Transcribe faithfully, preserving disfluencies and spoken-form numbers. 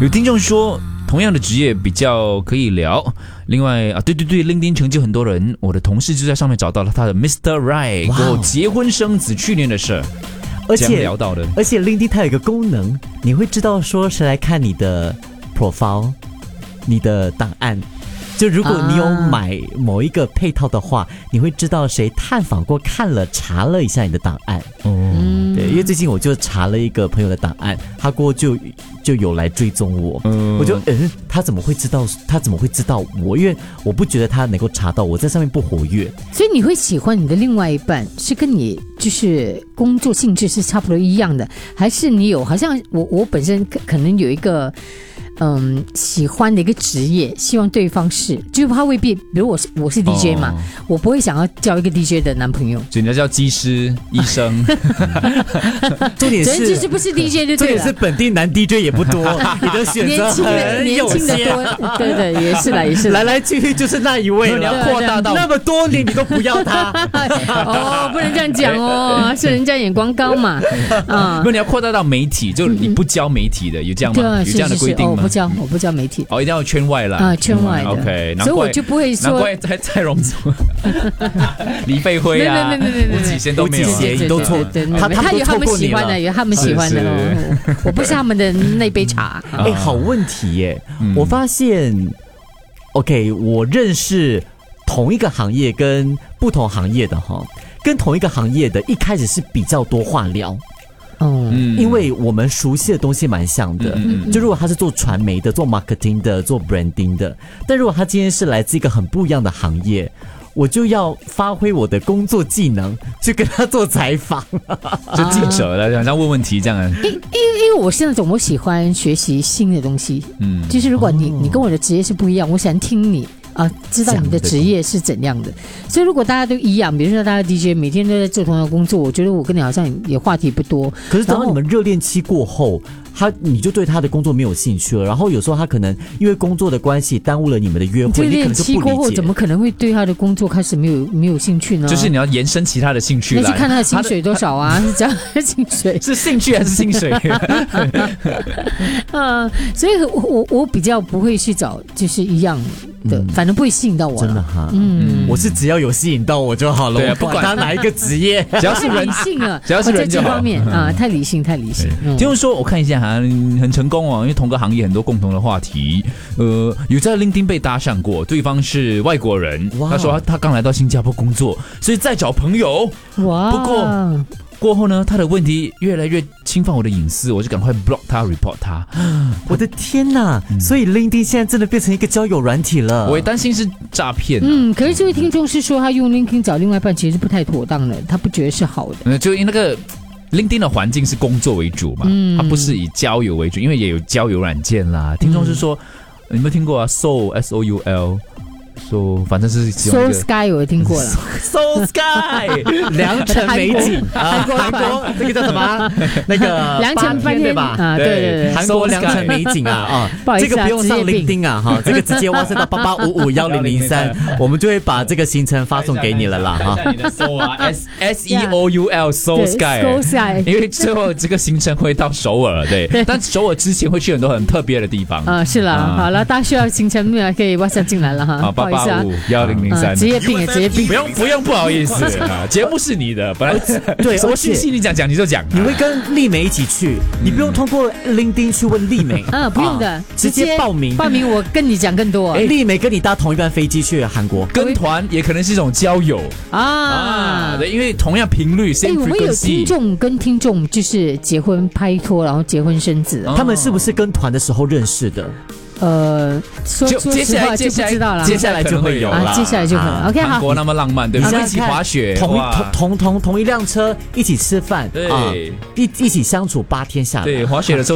有听众说，同样的职业比较可以聊。另外啊，对对对 ，LinkedIn 成就很多人，我的同事就在上面找到了他的 Mister Right， 过后结婚生子，去年的事。 而且聊到的， 而且 LinkedIn 它有一个功能，你会知道说谁来看你的 profile， 你的档案。就如果你有买某一个配套的话，啊、你会知道谁探访过、看了、查了一下你的档案。哦，对，因为最近我就查了一个朋友的档案，他过后就就有来追踪我，嗯、我就嗯，他怎么会知道？他怎么会知道我？因为我不觉得他能够查到我在上面不活跃。 所以你会喜欢你的另外一半是跟你就是工作性质是差不多一样的，还是你有好像我我本身可可能有一个。嗯，喜欢的一个职业，希望对方是，就是他未必，比如我是我是 D J 嘛，哦、我不会想要交一个 D J 的男朋友， 人家叫技师、医生， 重点是就是不是 D J 就对了， 重点是本地男 D J 也不多，你的选择很有限， 年轻的多，对对，也是啦，也是来来去去就是那一位了， 你要扩大到那么多年你都不要他， 哦，不能这样讲哦，是人家眼光高嘛， 啊，不，你要扩大到媒体，就你不教媒体的，有这样吗？有这样的规定吗？ 我不教，我不教媒体。 哦，一定要圈外啦。 啊，圈外的。 OK， 所以我就不会说。 难怪在蔡荣祖、李贝辉啊， 没没没没没， 吴启贤都没有， 吴启贤都错， 他他有他们喜欢的，有他们喜欢的哦。我不是他们的那杯茶。 哎，好问题耶！我发现 ，OK， 我认识同一个行业跟不同行业的哈，跟同一个行业的，一开始是比较多话聊。嗯，因为我们熟悉的东西蛮像的，嗯嗯、就如果他是做传媒的、做 marketing 的、做 branding 的，但如果他今天是来自一个很不一样的行业，我就要发挥我的工作技能去跟他做采访， 就记者了，好像问问题这样。 因因因为我是那种我喜欢学习新的东西，嗯，就是如果你、哦、你跟我的职业是不一样，我想听你。啊，知道你的职业是怎样的，所以如果大家都一样，比如说大家 D J 每天都在做同样的工作，我觉得我跟你好像也话题不多。 可是等到你们热恋期过后，他你就对他的工作没有兴趣了，然后有时候他可能因为工作的关系耽误了你们的约会， 热恋期过后怎么可能会对他的工作开始没有没有兴趣呢？ 就是你要延伸其他的兴趣来， 那就看他的薪水多少啊？是这样的薪水是兴趣还是薪水？ 啊，所以我我我比较不会去找就是一样的。嗯，反正不会吸引到我， 真的哈。嗯，我是只要有吸引到我就好了，我不管他哪一个职业， 只要是人理性了， 只要是人就好。 在这方面啊，太理性，太理性。 听说说我看一下，好像很成功哦，因为同个行业很多共同的话题。呃，有在 LinkedIn 被搭讪过，对方是外国人，他说他刚来到新加坡工作，所以在找朋友。哇，不过。过后呢，他的问题越来越侵犯我的隐私，我就赶快 block 他 report 他。 我的天哪！嗯、所以 LinkedIn 现在真的变成一个交友软体了。 我也担心是诈骗、啊。 嗯，可是这位听众是说他用 LinkedIn 找另外一半其实是不太妥当的，他不觉得是好的。 嗯，就因为那个 LinkedIn 的环境是工作为主嘛，嗯、它不是以交友为主，因为也有交友软件啦。听众是说，嗯、你有没有听过啊 ？Soul S O U L。So, 反正是 Soul Sky 我也听过了 Soul Sky 良辰美景啊，韩国那个叫什么？那个良辰饭店吧？ 啊，对对对，韩国良辰美景啊啊， 不好意思啊， 这个不用上LinkedIn啊哈，这个直接挖塞到八八五五幺零零三，我们就会把这个行程发送给你了啦哈。 你的 Soul 啊 S S E O U L Soul Sky， 因为最后这个行程会到首尔，对，但首尔之前会去很多很特别的地方啊，是了，好了，大家需要行程可以挖塞进来了哈。 八八五幺零零三， 职业病也职业病， 不用不用，不好意思啊，节目是你的，本来对， 什么讯息你讲讲你就讲， 你会跟丽美一起去，你不用通过 LinkedIn 去问丽美， 啊，不用的， 直接报名， 报名我跟你讲更多。 丽美跟你搭同一班飞机去韩国， 跟团也可能是一种交友啊，对，因为同样频率，哎， 我们有听众跟听众就是结婚拍拖，然后结婚生子， 他们是不是跟团的时候认识的？ 呃，说说实话就不知道了， 接下来就会有了， 接下来就可能。OK， 好。 韩国那么浪漫，对不对？一起滑雪， 同同同同同一辆车，一起吃饭， 对， 一一起相处八天下来， 对，滑雪的时候。